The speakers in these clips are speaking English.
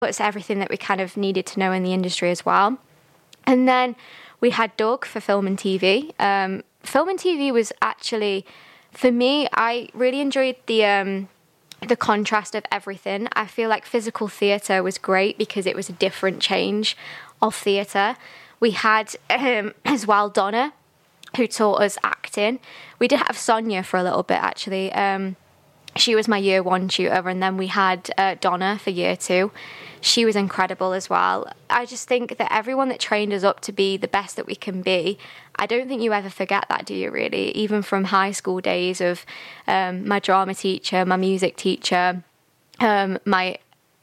It's everything that we kind of needed to know in the industry as well. And then we had Doug for film and TV. Film and TV was actually, for me, I really enjoyed the contrast of everything. I feel like physical theatre was great because it was a different change of theatre. We had as well Donna, who taught us acting. We did have Sonia for a little bit, actually. She was my year 1 tutor, and then we had Donna for year 2. She was incredible as well. I just think that everyone that trained us up to be the best that we can be, I don't think you ever forget that, do you, really? Even from high school days of my drama teacher, my music teacher, I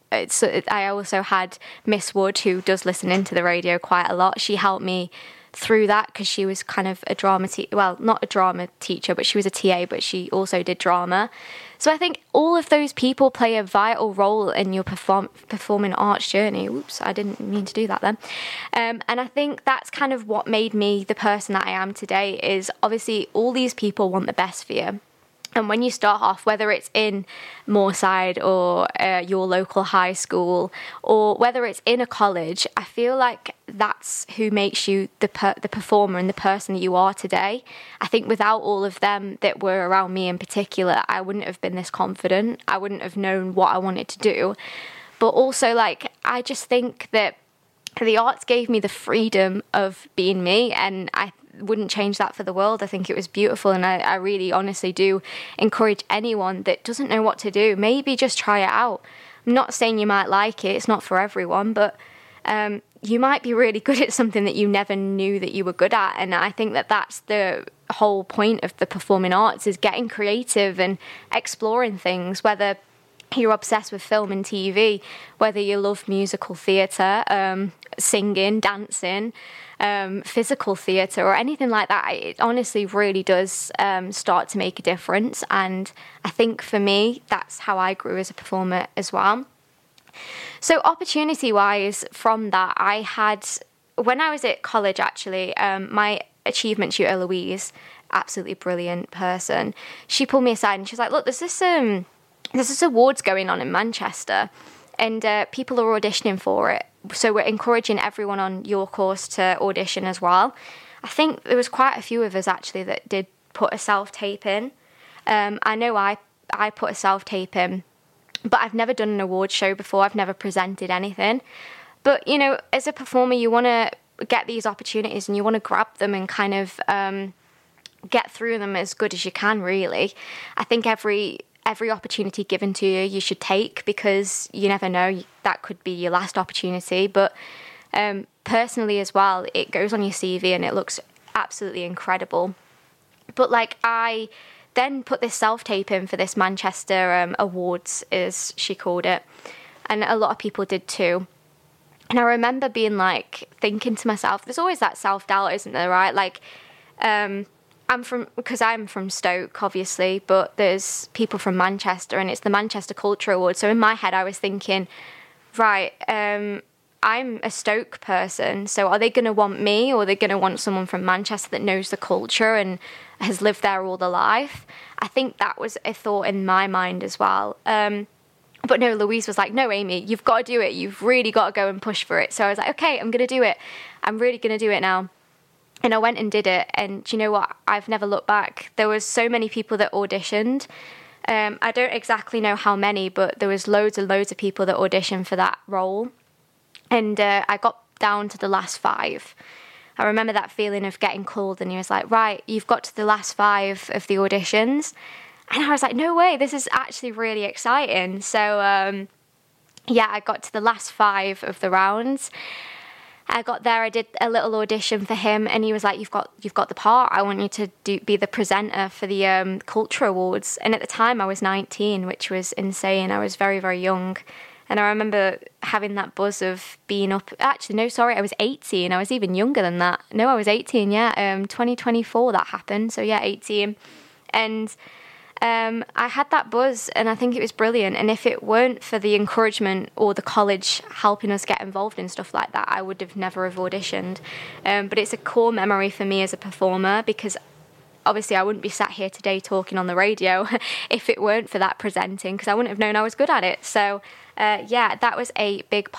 also had Miss Wood, who does listen into the radio quite a lot. She helped me through that because she was kind of a drama not a drama teacher, but she was a TA, but she also did drama. So I think all of those people play a vital role in your performing arts journey. Oops, I didn't mean to do that then. And I think that's kind of what made me the person that I am today, is obviously all these people want the best for you. And when you start off, whether it's in Moorside or your local high school, or whether it's in a college, I feel like that's who makes you the performer and the person that you are today. I think without all of them that were around me in particular, I wouldn't have been this confident. I wouldn't have known what I wanted to do. But also, like, I just think that the arts gave me the freedom of being me, and I wouldn't change that for the world. I think it was beautiful, and I really honestly do encourage anyone that doesn't know what to do, maybe just try it out. I'm not saying you might like it, it's not for everyone, but you might be really good at something that you never knew that you were good at. And I think that that's the whole point of the performing arts, is getting creative and exploring things, whether you're obsessed with film and TV, whether you love musical theatre, singing, dancing, physical theatre or anything like that. It honestly really does start to make a difference, and I think for me that's how I grew as a performer as well. So opportunity wise, from that, I had, when I was at college actually, my achievement tutor Louise, absolutely brilliant person, she pulled me aside and she was like, look, there's this awards going on in Manchester, and people are auditioning for it. So we're encouraging everyone on your course to audition as well. I think there was quite a few of us actually that did put a self-tape in. I know I put a self-tape in, but I've never done an award show before. I've never presented anything. But, you know, as a performer, you want to get these opportunities and you want to grab them and kind of get through them as good as you can, really. I think every opportunity given to you, you should take, because you never know, that could be your last opportunity. But personally as well, it goes on your CV and it looks absolutely incredible. But like, I then put this self-tape in for this Manchester Awards, as she called it, and a lot of people did too. And I remember being like, thinking to myself, there's always that self-doubt, isn't there, right? Like, I'm from Stoke, obviously, but there's people from Manchester, and it's the Manchester Culture Awards. So in my head, I was thinking, right, I'm a Stoke person, so are they going to want me, or are they going to want someone from Manchester that knows the culture and has lived there all their life? I think that was a thought in my mind as well. But no, Louise was like, no, Amy, you've got to do it. You've really got to go and push for it. So I was like, okay, I'm going to do it. I'm really going to do it now. And I went and did it. And do you know what? I've never looked back. There was so many people that auditioned. I don't exactly know how many, but there was loads and loads of people that auditioned for that role. And I got down to the last 5. I remember that feeling of getting called, and he was like, right, you've got to the last 5 of the auditions. And I was like, no way, this is actually really exciting. So, I got to the last 5 of the rounds. I got there, I did a little audition for him, and he was like, you've got the part. I want you to be the presenter for the Culture Awards. And at the time, I was 19, which was insane. I was very, very young. And I remember having that buzz of being up. Actually, no, sorry, I was 18. I was even younger than that. No, I was 18, 2024 that happened. So, 18. And I had that buzz, and I think it was brilliant. And if it weren't for the encouragement or the college helping us get involved in stuff like that, I would have never have auditioned. But it's a core memory for me as a performer, because obviously I wouldn't be sat here today talking on the radio if it weren't for that presenting, because I wouldn't have known I was good at it. So yeah, that was a big